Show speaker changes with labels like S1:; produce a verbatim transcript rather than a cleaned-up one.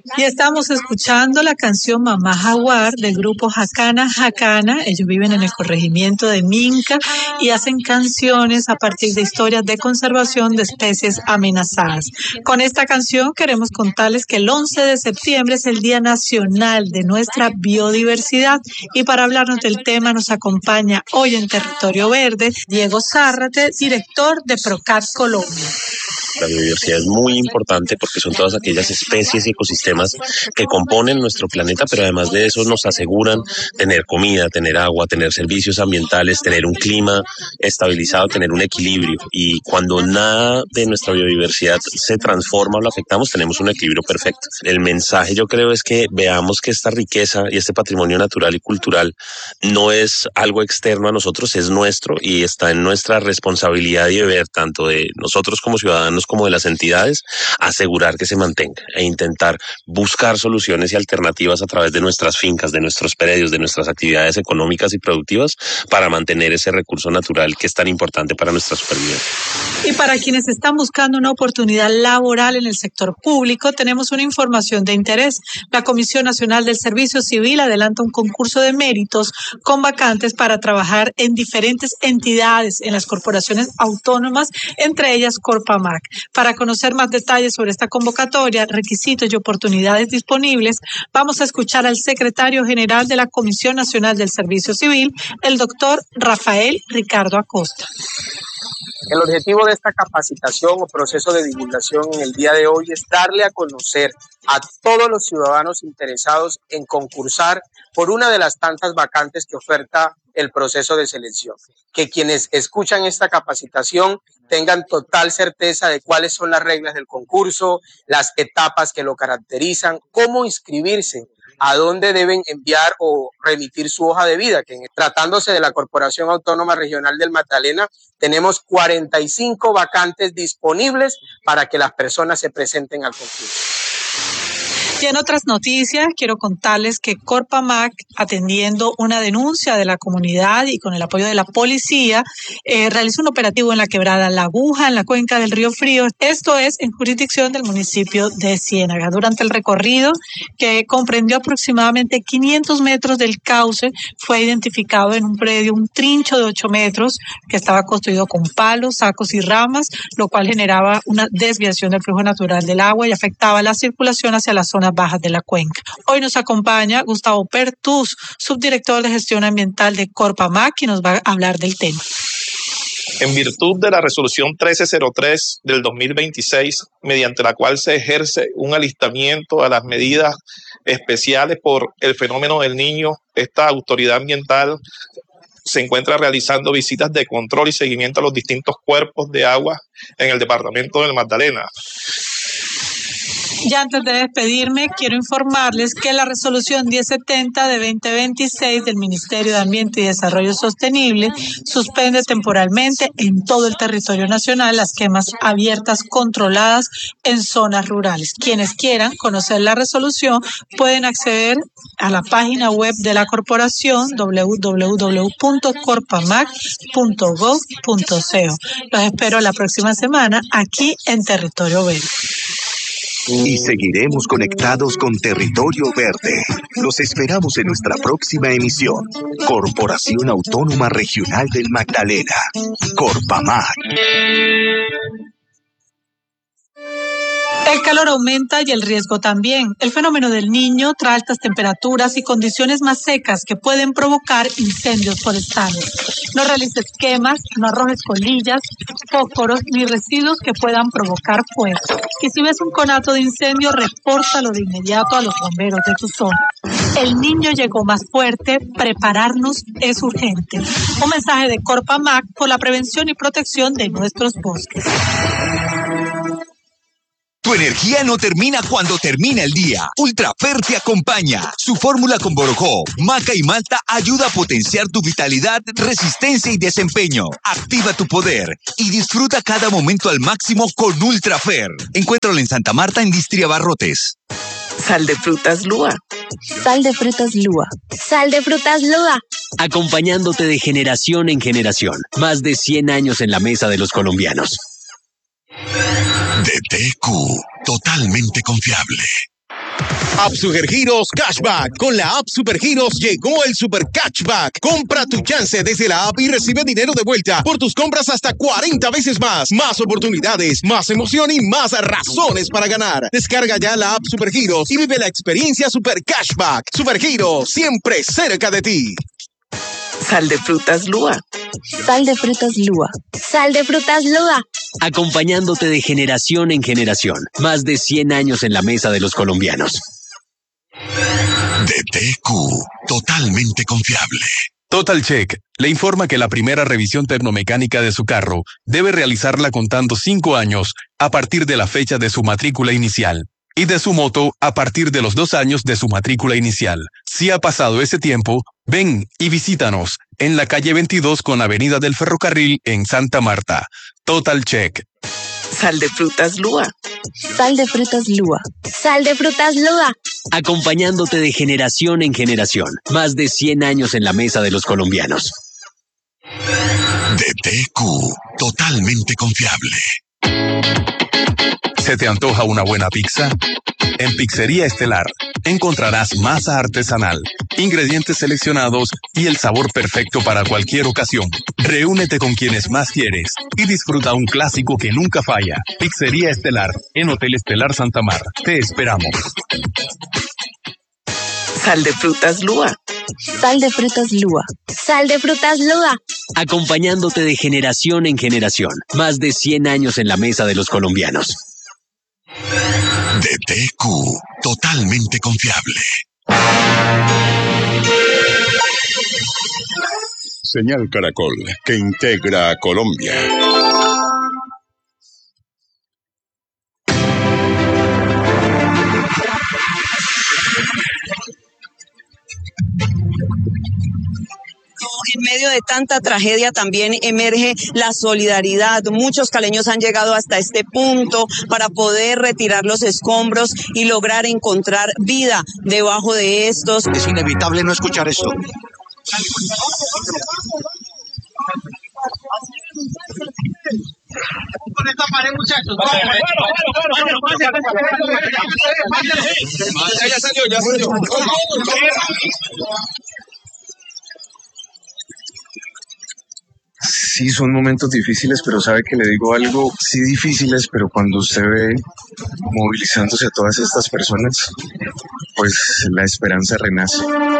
S1: Y estamos escuchando la canción Mamá Jaguar del grupo Jacana Jacana. Ellos viven en el corregimiento de Minca y hacen canciones a partir de historias de conservación de especies amenazadas. Con esta canción queremos contarles que el once de septiembre es el Día Nacional de nuestra biodiversidad y para hablarnos del tema nos acompaña hoy en Territorio Verde Diego Zárate, director de PROCAT Colombia.
S2: La biodiversidad es muy importante porque son todas aquellas especies y ecosistemas que componen nuestro planeta, pero además de eso nos aseguran tener comida, tener agua, tener servicios ambientales, tener un clima estabilizado, tener un equilibrio. Y cuando nada de nuestra biodiversidad se transforma o lo afectamos, tenemos un equilibrio perfecto. El mensaje, yo creo, es que veamos que esta riqueza y este patrimonio natural y cultural no es algo externo a nosotros, es nuestro y está en nuestra responsabilidad y deber, tanto de nosotros como ciudadanos como de las entidades, asegurar que se mantenga e intentar buscar soluciones y alternativas a través de nuestras fincas, de nuestros predios, de nuestras actividades económicas y productivas para mantener ese recurso natural que es tan importante para nuestra supervivencia.
S1: Y para quienes están buscando una oportunidad laboral en el sector público, tenemos una información de interés. La Comisión Nacional del Servicio Civil adelanta un concurso de méritos con vacantes para trabajar en diferentes entidades, en las corporaciones autónomas, entre ellas Corpamac. Para conocer más detalles sobre esta convocatoria, requisitos y oportunidades disponibles, vamos a escuchar al secretario general de la Comisión Nacional del Servicio Civil, el doctor Rafael Ricardo Acosta.
S3: El objetivo de esta capacitación o proceso de divulgación en el día de hoy es darle a conocer a todos los ciudadanos interesados en concursar por una de las tantas vacantes que oferta el proceso de selección. Que quienes escuchan esta capacitación tengan total certeza de cuáles son las reglas del concurso, las etapas que lo caracterizan, cómo inscribirse, a dónde deben enviar o remitir su hoja de vida, que tratándose de la Corporación Autónoma Regional del Magdalena, tenemos cuarenta y cinco vacantes disponibles para que las personas se presenten al concurso.
S1: Y en otras noticias, quiero contarles que Corpamac, atendiendo una denuncia de la comunidad y con el apoyo de la policía, eh, realizó un operativo en la quebrada La Aguja, en la cuenca del Río Frío. Esto es en jurisdicción del municipio de Ciénaga. Durante el recorrido, que comprendió aproximadamente quinientos metros del cauce, fue identificado en un predio un trincho de ocho metros que estaba construido con palos, sacos y ramas, lo cual generaba una desviación del flujo natural del agua y afectaba la circulación hacia la zona bajas de la cuenca. Hoy nos acompaña Gustavo Pertús, subdirector de gestión ambiental de Corpamac, y nos va a hablar del tema.
S4: En virtud de la resolución trece cero tres del dos mil veintiséis, mediante la cual se ejerce un alistamiento a las medidas especiales por el fenómeno del Niño, esta autoridad ambiental se encuentra realizando visitas de control y seguimiento a los distintos cuerpos de agua en el departamento del Magdalena.
S1: Ya antes de despedirme, quiero informarles que la resolución diez setenta de veinte veintiséis del Ministerio de Ambiente y Desarrollo Sostenible suspende temporalmente en todo el territorio nacional las quemas abiertas controladas en zonas rurales. Quienes quieran conocer la resolución pueden acceder a la página web de la corporación doble u doble u doble u punto corpamac punto gov punto co. Los espero la próxima semana aquí en Territorio Verde.
S5: Y seguiremos conectados con Territorio Verde. Los esperamos en nuestra próxima emisión. Corporación Autónoma Regional del Magdalena. Corpamac.
S1: El calor aumenta y el riesgo también. El fenómeno del Niño trae altas temperaturas y condiciones más secas que pueden provocar incendios forestales. No realices quemas, no arrojes colillas, fósforos ni residuos que puedan provocar fuego. Y si ves un conato de incendio, repórtalo de inmediato a los bomberos de tu zona. El Niño llegó más fuerte, prepararnos es urgente. Un mensaje de Corpamac por la prevención y protección de nuestros bosques.
S6: Tu energía no termina cuando termina el día. Ultrafer te acompaña. Su fórmula con borojó, maca y malta ayuda a potenciar tu vitalidad, resistencia y desempeño. Activa tu poder y disfruta cada momento al máximo con Ultrafer. Encuéntralo en Santa Marta en Distria Barrotes.
S7: Sal de frutas Lua.
S8: Sal de frutas Lua. Sal de frutas Lua.
S9: Acompañándote de generación en generación. Más de cien años en la mesa de los colombianos.
S5: D T Q, totalmente confiable.
S10: App Supergiros Cashback. Con la App Supergiros llegó el Super Cashback. Compra tu chance desde la app y recibe dinero de vuelta por tus compras hasta cuarenta veces más. Más oportunidades, más emoción y más razones para ganar. Descarga ya la App Supergiros y vive la experiencia Super Cashback. Supergiros, siempre cerca de ti.
S7: Sal de frutas Lua.
S8: Sal de frutas Lua. Sal de frutas Lua.
S9: Acompañándote de generación en generación. Más de cien años en la mesa de los colombianos.
S5: D T Q, totalmente confiable.
S11: Total Check le informa que la primera revisión tecnomecánica de su carro debe realizarla contando cinco años a partir de la fecha de su matrícula inicial y de su moto a partir de los dos años de su matrícula inicial. Si ha pasado ese tiempo, ven y visítanos en la calle veintidós con Avenida del Ferrocarril en Santa Marta. Total Check.
S7: Sal de frutas Lua.
S8: Sal de frutas Lua. Sal de frutas Lua.
S9: Acompañándote de generación en generación. Más de cien años en la mesa de los colombianos.
S5: D T Q, totalmente confiable.
S11: ¿Se te antoja una buena pizza? En Pizzería Estelar encontrarás masa artesanal, ingredientes seleccionados y el sabor perfecto para cualquier ocasión. Reúnete con quienes más quieres y disfruta un clásico que nunca falla. Pizzería Estelar, en Hotel Estelar Santa Marta. Te esperamos.
S7: Sal de frutas Lua.
S8: Sal de frutas Lua. Sal de frutas Lua.
S9: Acompañándote de generación en generación. Más de cien años en la mesa de los colombianos.
S5: D T Q, totalmente confiable.
S12: Señal Caracol, que integra a Colombia.
S13: En medio de tanta tragedia también emerge la solidaridad. Muchos caleños han llegado hasta este punto para poder retirar los escombros y lograr encontrar vida debajo de estos.
S14: Es inevitable no escuchar esto.
S3: Con esta pared, muchachos.
S4: Ya salió, ya salió.
S15: Sí, son momentos difíciles, pero sabe que le digo algo, sí difíciles, pero cuando usted ve movilizándose a todas estas personas, pues la esperanza renace.